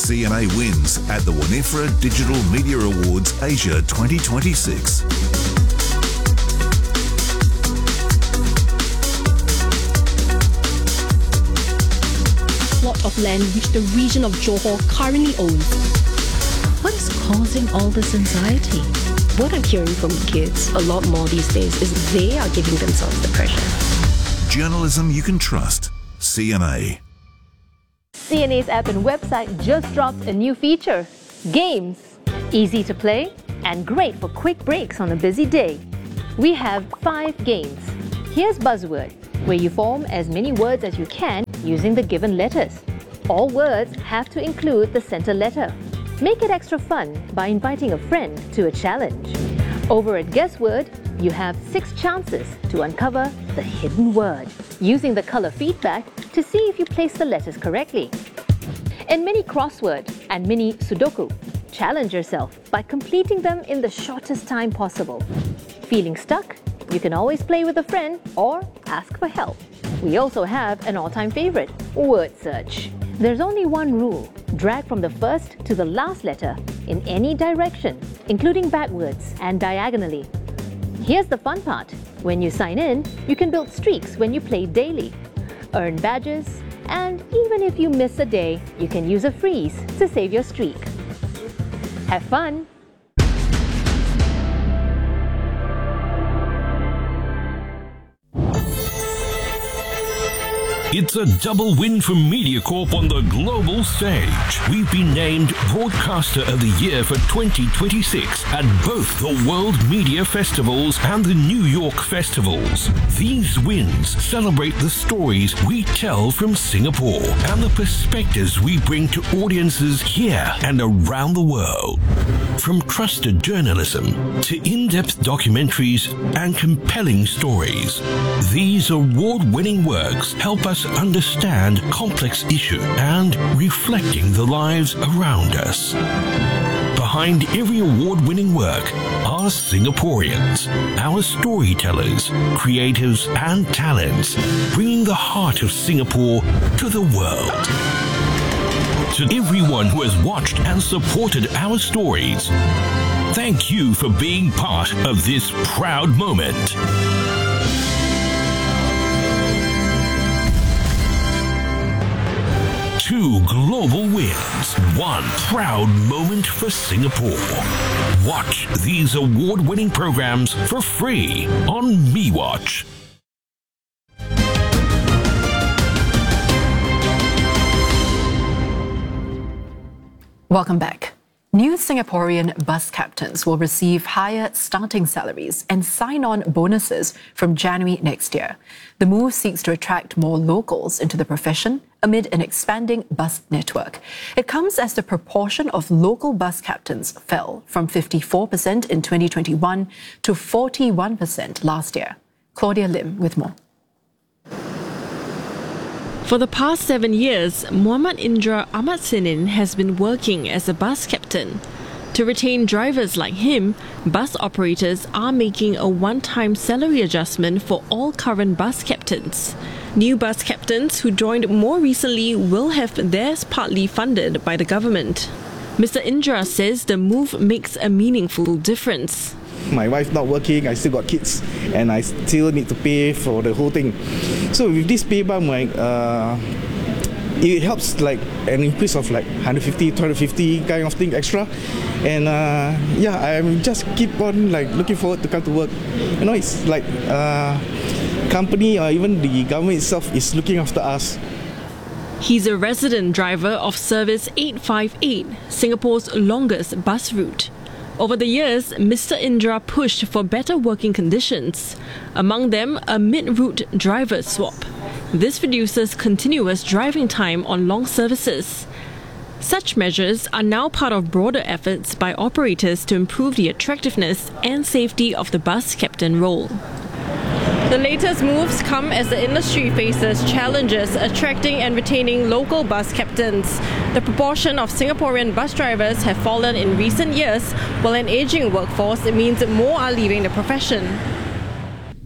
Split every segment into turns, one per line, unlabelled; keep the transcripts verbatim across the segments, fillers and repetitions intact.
C N A wins at the Winifred Digital Media Awards Asia twenty twenty-six.
Plot of land which the region of Johor currently owns.
What is causing all this anxiety?
What I'm hearing from kids a lot more these days is they are giving themselves the pressure.
Journalism you can trust. C N A.
C N A's app and website just dropped a new feature, Games. Easy to play and great for quick breaks on a busy day. We have five games. Here's Buzzword, where you form as many words as you can using the given letters. All words have to include the center letter. Make it extra fun by inviting a friend to a challenge. Over at Guessword, you have six chances to uncover the hidden word, using the color feedback to see if you place the letters correctly. In Mini Crossword and Mini Sudoku, challenge yourself by completing them in the shortest time possible. Feeling stuck? You can always play with a friend or ask for help. We also have an all-time favorite, Word Search. There's only one rule. Drag from the first to the last letter in any direction, including backwards and diagonally. Here's the fun part. When you sign in, you can build streaks when you play daily, earn badges, and even if you miss a day, you can use a freeze to save your streak. Have fun!
It's a double win for MediaCorp on the global stage. We've been named Broadcaster of the Year for twenty twenty-six at both the World Media Festivals and the New York Festivals. These wins celebrate the stories we tell from Singapore and the perspectives we bring to audiences here and around the world. From trusted journalism to in-depth documentaries and compelling stories, these award-winning works help us understand complex issues and reflecting the lives around us. Behind every award-winning work are Singaporeans, our storytellers, creatives and talents, bringing the heart of Singapore to the world. To everyone who has watched and supported our stories, thank you for being part of this proud moment. Two global wins, one proud moment for Singapore. Watch these award-winning programs for free on MeWatch.
Welcome back. New Singaporean bus captains will receive higher starting salaries and sign-on bonuses from January next year. The move seeks to attract more locals into the profession amid an expanding bus network. It comes as the proportion of local bus captains fell from fifty-four percent in twenty twenty-one to forty-one percent last year. Claudia Lim with more.
For the past seven years, Muhammad Indra Ahmad Senin has been working as a bus captain. To retain drivers like him, bus operators are making a one-time salary adjustment for all current bus captains. New bus captains who joined more recently will have theirs partly funded by the government. Mister Indra says the move makes a meaningful difference.
My wife not working, I still got kids, and I still need to pay for the whole thing. So with this pay bump, like, uh, it helps like an increase of like one hundred fifty, two hundred fifty kind of thing extra. And uh, yeah, I'm just keep on like looking forward to come to work. You know, it's like uh, company or even the government itself is looking after us.
He's a resident driver of Service eight five eight, Singapore's longest bus route. Over the years, Mister Indra pushed for better working conditions, among them a mid-route driver swap. This reduces continuous driving time on long services. Such measures are now part of broader efforts by operators to improve the attractiveness and safety of the bus captain role. The latest moves come as the industry faces challenges attracting and retaining local bus captains. The proportion of Singaporean bus drivers have fallen in recent years, while an aging workforce means more are leaving the profession.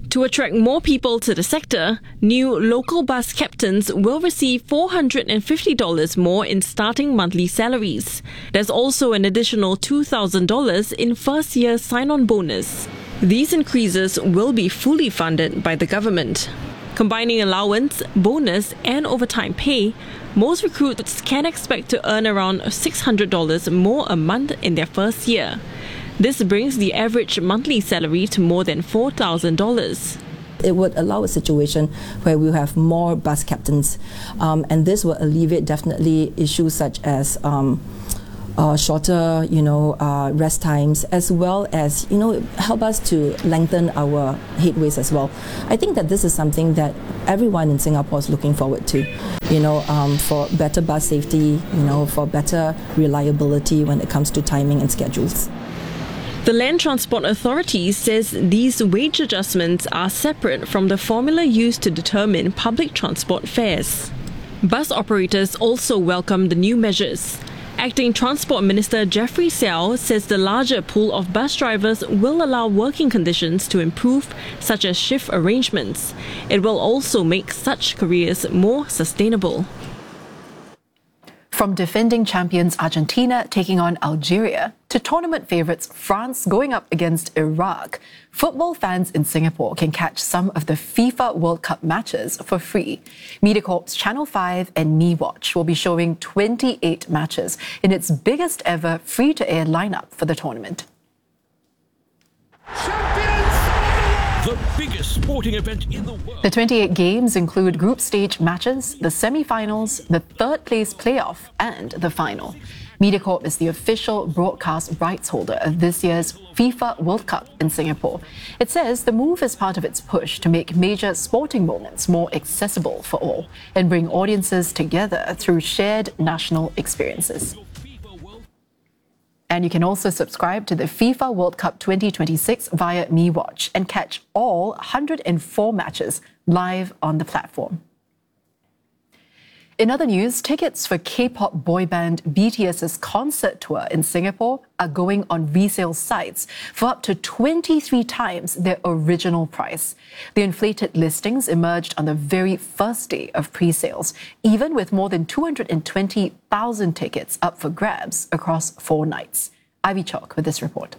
To attract more people to the sector, new local bus captains will receive four hundred fifty dollars more in starting monthly salaries. There's also an additional two thousand dollars in first-year sign-on bonus. These increases will be fully funded by the government. Combining allowance, bonus and overtime pay, most recruits can expect to earn around six hundred dollars more a month in their first year. This brings the average monthly salary to more than four thousand dollars.
It would allow a situation where we have more bus captains, um, and this will alleviate definitely issues such as um, uh, shorter, you know, uh, rest times, as well as, you know, help us to lengthen our headways as well. I think that this is something that everyone in Singapore is looking forward to, you know, um, for better bus safety, you know, for better reliability when it comes to timing and schedules.
The Land Transport Authority says these wage adjustments are separate from the formula used to determine public transport fares. Bus operators also welcome the new measures. Acting Transport Minister Jeffrey Seow says the larger pool of bus drivers will allow working conditions to improve, such as shift arrangements. It will also make such careers more sustainable.
From defending champions Argentina taking on Algeria to tournament favourites France going up against Iraq, football fans in Singapore can catch some of the FIFA World Cup matches for free. MediaCorp's Channel five and Me Watch will be showing twenty-eight matches in its biggest ever free-to-air lineup for the tournament.
The biggest sporting event in the world.
The twenty-eight games include group stage matches, the semi-finals, the third place playoff and the final. MediaCorp is the official broadcast rights holder of this year's FIFA World Cup in Singapore. It says the move is part of its push to make major sporting moments more accessible for all and bring audiences together through shared national experiences. And you can also subscribe to the FIFA World Cup twenty twenty-six via Me Watch and catch all one hundred four matches live on the platform. In other news, tickets for K-pop boy band BTS's concert tour in Singapore are going on resale sites for up to twenty-three times their original price. The inflated listings emerged on the very first day of pre-sales, even with more than two hundred twenty thousand tickets up for grabs across four nights. Ivy Chalk with this report.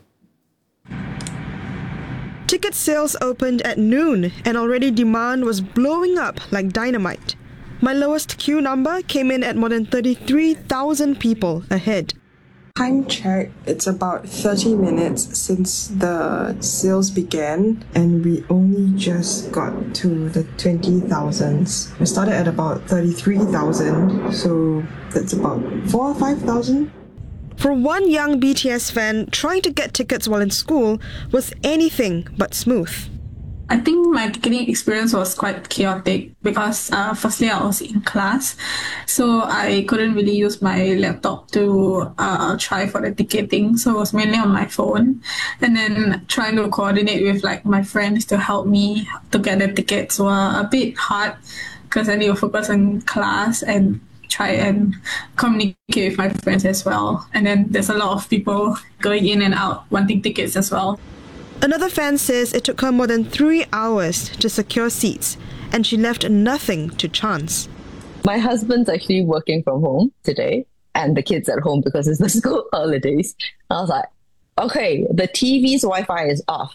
Ticket sales opened at noon and already demand was blowing up like dynamite. My lowest queue number came in at more than thirty-three thousand people ahead.
Time check, it's about thirty minutes since the sales began and we only just got to the twenty thousands. We started at about thirty-three thousand, so that's about four or five thousand.
For one young B T S fan, trying to get tickets while in school was anything but smooth.
I think my ticketing experience was quite chaotic because uh, firstly I was in class, so I couldn't really use my laptop to uh, try for the ticketing, so it was mainly on my phone, and then trying to coordinate with like my friends to help me to get the tickets were a bit hard because I need to focus on class and try and communicate with my friends as well, and then there's a lot of people going in and out wanting tickets as well.
Another fan says it took her more than three hours to secure seats, and she left nothing to chance.
My husband's actually working from home today, and the kids at home because it's the school holidays. I was like, okay, the T V's Wi-Fi is off.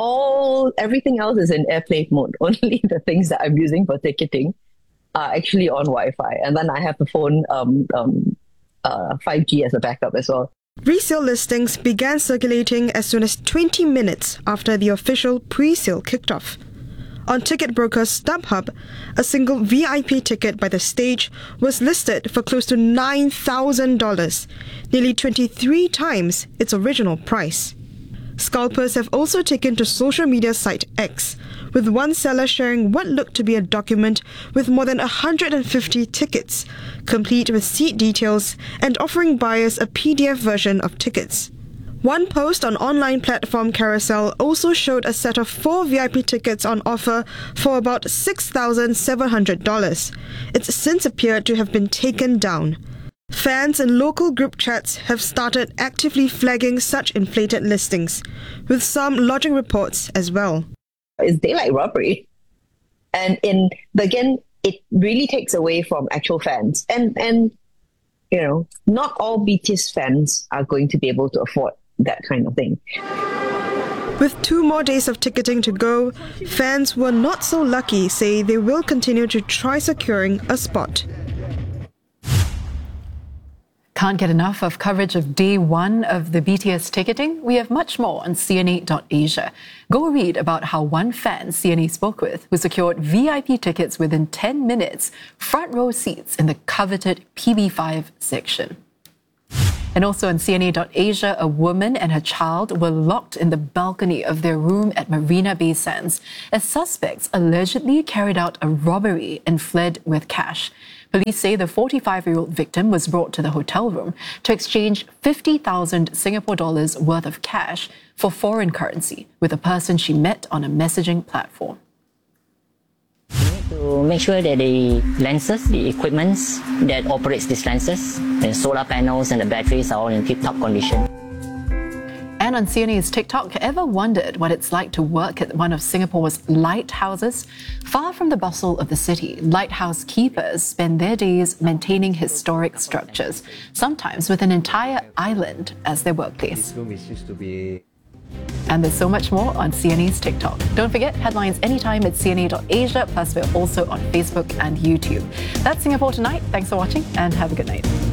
All everything else is in airplane mode. Only the things that I'm using for ticketing are actually on Wi-Fi, and then I have the phone um, um, uh, five G as a backup as well.
Resale listings began circulating as soon as twenty minutes after the official pre-sale kicked off. On ticket broker StubHub, a single V I P ticket by the stage was listed for close to nine thousand dollars, nearly twenty-three times its original price. Scalpers have also taken to social media site X, with one seller sharing what looked to be a document with more than one hundred fifty tickets, complete with seat details and offering buyers a P D F version of tickets. One post on online platform Carousel also showed a set of four V I P tickets on offer for about six thousand seven hundred dollars. It's since appeared to have been taken down. Fans in local group chats have started actively flagging such inflated listings, with some lodging reports as well.
It's daylight robbery. And in again, it really takes away from actual fans. And, and you know, not all B T S fans are going to be able to afford that kind of thing.
With two more days of ticketing to go, fans who are not so lucky say they will continue to try securing a spot.
Can't get enough of coverage of day one of the B T S ticketing? We have much more on C N A dot asia. Go read about how one fan C N A spoke with who secured V I P tickets within ten minutes, front row seats in the coveted P B five section. And also on C N A dot asia, a woman and her child were locked in the balcony of their room at Marina Bay Sands as suspects allegedly carried out a robbery and fled with cash. Police say the forty-five-year-old victim was brought to the hotel room to exchange fifty thousand Singapore dollars worth of cash for foreign currency with a person she met on a messaging platform.
To make sure that the lenses, the equipments that operates these lenses, the solar panels and the batteries are all in tip-top condition.
And on C N A's TikTok, ever wondered what it's like to work at one of Singapore's lighthouses? Far from the bustle of the city, lighthouse keepers spend their days maintaining historic structures, sometimes with an entire island as their workplace. And there's so much more on C N A's TikTok. Don't forget, headlines anytime at C N A dot asia, plus we're also on Facebook and YouTube. That's Singapore Tonight. Thanks for watching and have a good night.